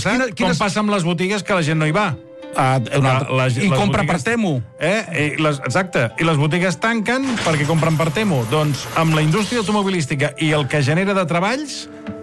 passat, com passa amb les botigues que la gent no hi va. I compra per Temu. Exacte. I les botigues tanquen perquè compren per Temu. Doncs amb la indústria automobilística i el que genera de treballs,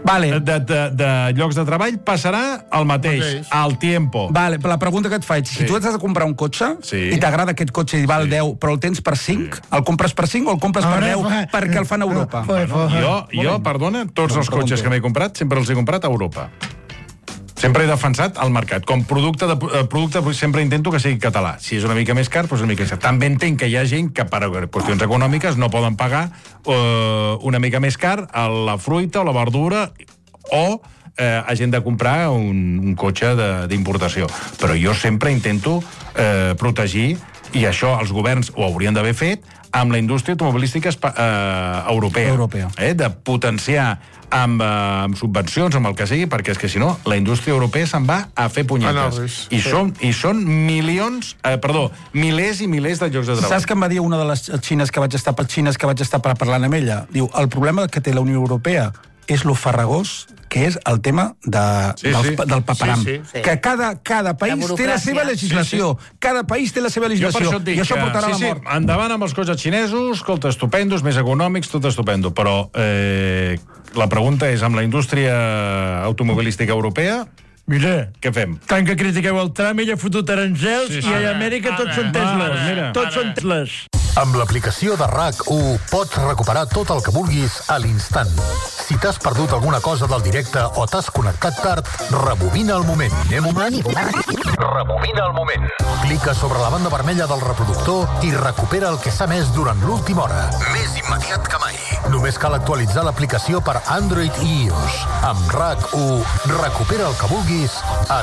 de llocs de treball, passarà el mateix, al tiempo. Vale, però la pregunta que et faig, si tu has de comprar un cotxe i t'agrada aquest cotxe i val 10, però el tens per 5, el compres per 5 o el compres per 10 perquè el fan a Europa? Jo, perdona, tots els cotxes que m'he comprat sempre els he comprat a Europa. Sempre he defensat el mercat. Com producte sempre intento que sigui català. Si és una mica més car, doncs una mica més car. També entenc que hi ha gent que per qüestions econòmiques no poden pagar una mica més car a la fruita o la verdura o hagin de comprar un cotxe d'importació. Però jo sempre intento protegir, i això els governs ho haurien d'haver fet, amb la indústria automobilística europea. De potenciar amb subvencions, amb el que sigui, perquè és que si no, la indústria europea se'n va a fer punyetes. I són milers i milers de llocs de treball. Saps què em va dir una de les xines que vaig estar parlant amb ella? Diu, el problema que té la Unió Europea és lo farragós que és el tema del paperam. Que cada país té la seva legislació. Cada país té la seva legislació. I això portarà a la mort. Endavant amb els cotxes xinesos, escolta, estupendos, més econòmics, tot estupendo. Però la pregunta és, amb la indústria automobilística europea, mira, què fem? Tant que critiqueu el Trump, ell ha fotut aranzels i a Amèrica tots són Tesles. Tots són Tesles. Amb l'aplicació de RAC1 pots recuperar tot el que vulguis a l'instant. Si t'has perdut alguna cosa del directe o t'has connectat tard, rebobina el moment. Rebobina el moment. Clica sobre la banda vermella del reproductor i recupera el que s'ha emès durant l'última hora. Més immediat que mai. Només cal actualitzar l'aplicació per Android i iOS. Amb RAC1, recupera el que vulguis a